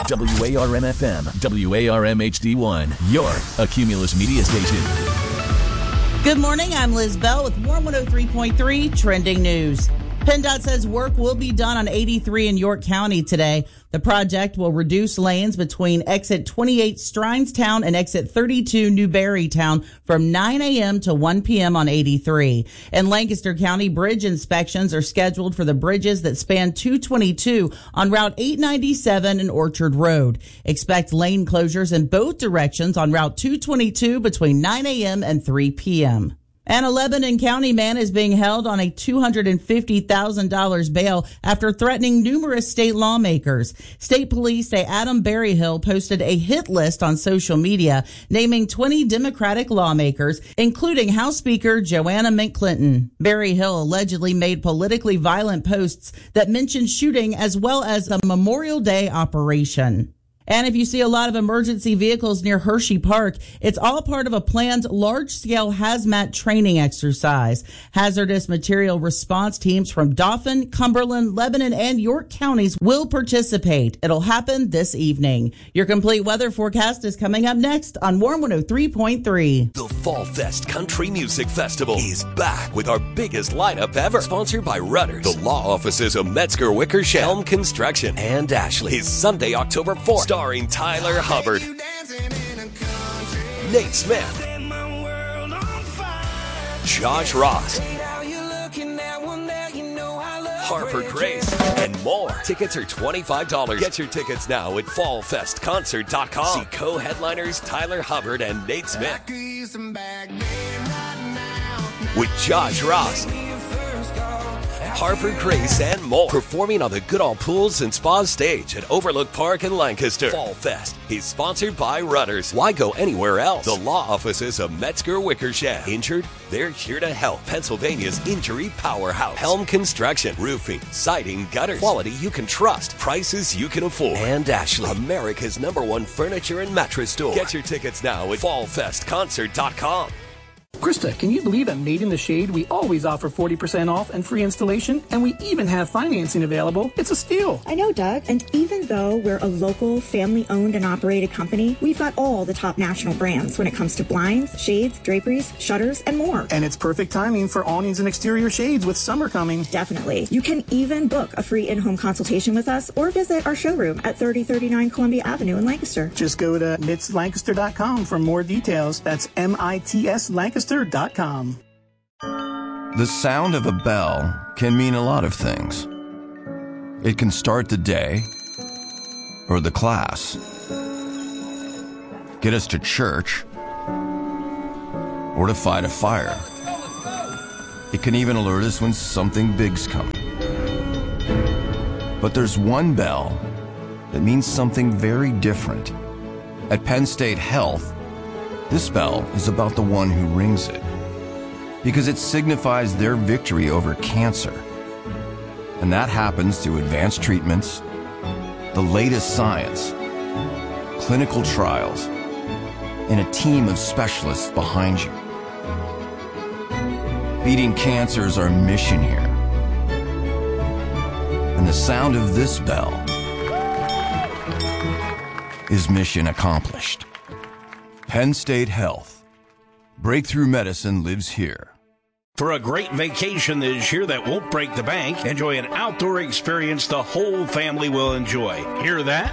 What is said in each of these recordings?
WARM-FM, WARM-HD1, your Accumulus Media Station. Good morning, I'm Liz Bell with Warm 103.3 Trending News. PennDOT says work will be done on 83 in York County today. The project will reduce lanes between exit 28 Strinestown and exit 32 Newberrytown from 9 a.m. to 1 p.m. on 83. In Lancaster County, bridge inspections are scheduled for the bridges that span 222 on Route 897 and Orchard Road. Expect lane closures in both directions on Route 222 between 9 a.m. and 3 p.m. And a Lebanon County man is being held on a $250,000 bail after threatening numerous state lawmakers. State police say Adam Berryhill posted a hit list on social media naming 20 Democratic lawmakers, including House Speaker Joanna Mint Clinton. Berryhill allegedly made politically violent posts that mentioned shooting as well as a Memorial Day operation. And if you see a lot of emergency vehicles near Hershey Park, it's all part of a planned large-scale hazmat training exercise. Hazardous material response teams from Dauphin, Cumberland, Lebanon, and York counties will participate. It'll happen this evening. Your complete weather forecast is coming up next on Warm 103.3. The Fall Fest Country Music Festival is back with our biggest lineup ever. Sponsored by Rudders, the law offices of Metzger Wickersham, Helm Construction, and Ashley. Is Sunday, October 4th. Starring Tyler Hubbard, Nate Smith, Josh Ross, Harper Grace, and more. Tickets are $25. Get your tickets now at fallfestconcert.com. See co-headliners Tyler Hubbard and Nate Smith with Josh Ross, Harper Grace, and more. Performing on the Goodall Pools and Spa stage at Overlook Park in Lancaster. Fall Fest is sponsored by Rudders. Why go anywhere else? The law offices of Metzger Wickersham. Injured? They're here to help. Pennsylvania's injury powerhouse. Helm Construction. Roofing, siding, gutters. Quality you can trust. Prices you can afford. And Ashley, America's #1 furniture and mattress store. Get your tickets now at fallfestconcert.com. Krista, can you believe at Made in the Shade we always offer 40% off and free installation, and we even have financing available? It's a steal. I know, Doug, and even though we're a local, family-owned and operated company, we've got all the top national brands when it comes to blinds, shades, draperies, shutters, and more. And it's perfect timing for awnings and exterior shades with summer coming. Definitely. You can even book a free in-home consultation with us or visit our showroom at 3039 Columbia Avenue in Lancaster. Just go to mitslancaster.com for more details. That's MITS Lancaster.com. The sound of a bell can mean a lot of things. It can start the day or the class, get us to church, or to fight a fire. It can even alert us when something big's coming. But there's one bell that means something very different. At Penn State Health, this bell is about the one who rings it, because it signifies their victory over cancer. And that happens through advanced treatments, the latest science, clinical trials, and a team of specialists behind you. Beating cancer is our mission here. And the sound of this bell is mission accomplished. Penn State Health. Breakthrough medicine lives here. For a great vacation this year that won't break the bank, enjoy an outdoor experience the whole family will enjoy. Hear that?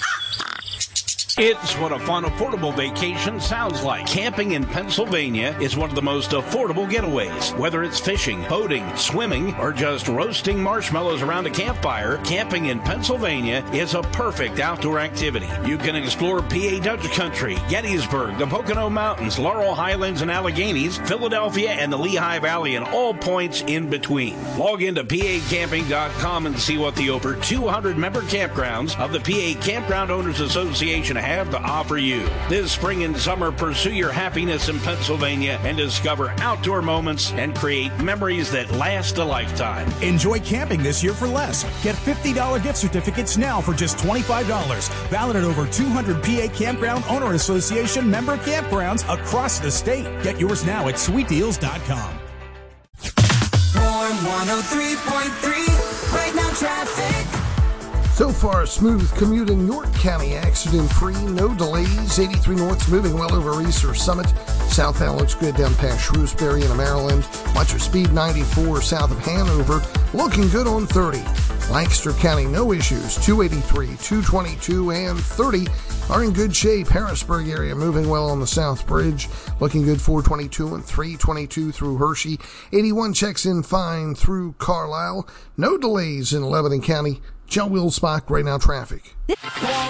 It's what a fun, affordable vacation sounds like. Camping in Pennsylvania is one of the most affordable getaways. Whether it's fishing, boating, swimming, or just roasting marshmallows around a campfire, camping in Pennsylvania is a perfect outdoor activity. You can explore PA Dutch Country, Gettysburg, the Pocono Mountains, Laurel Highlands and Alleghenies, Philadelphia, and the Lehigh Valley, and all points in between. Log into PAcamping.com and see what the over 200 member campgrounds of the PA Campground Owners Association have to offer you. This spring and summer, pursue your happiness in Pennsylvania and discover outdoor moments and create memories that last a lifetime. Enjoy camping this year for less. Get $50 gift certificates now for just $25. Valid at over 200 PA Campground Owner Association member campgrounds across the state. Get yours now at sweetdeals.com. Warm 103.3, right now traffic. So far, smooth commute in York County, accident-free, no delays. 83 North's moving well over Easter Summit. Southbound looks good down past Shrewsbury into Maryland. Watch your speed 94 south of Hanover, looking good on 30. Lancaster County, no issues. 283, 222, and 30 are in good shape. Harrisburg area moving well on the South Bridge, looking good 422 and 322 through Hershey. 81 checks in fine through Carlisle. No delays in Lebanon County. Joe Wilsbach, right now traffic. Warm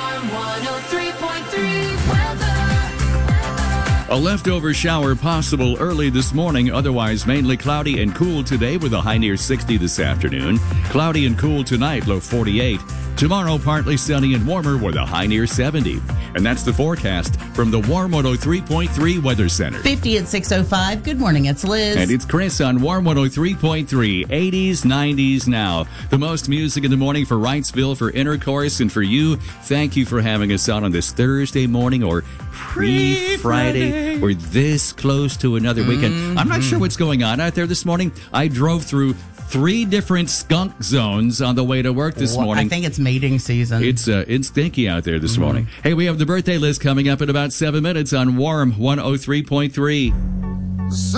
103.3 weather. A leftover shower possible early this morning, otherwise mainly cloudy and cool today with a high near 60 this afternoon. Cloudy and cool tonight, low 48. Tomorrow, partly sunny and warmer with a high near 70. And that's the forecast from the Warm 103.3 Weather Center. 50 at 6:05. Good morning, it's Liz. And it's Chris on Warm 103.3. 80s, 90s now. The most music in the morning for Wrightsville, for Intercourse, and for you. Thank you for having us out on this Thursday morning or pre-Friday. We're this close to another weekend. I'm not sure what's going on out there this morning. I drove through 3 different skunk zones on the way to work this morning. I think it's mating season. It's stinky out there this morning. Hey, we have the birthday list coming up in about 7 minutes on Warm 103.3.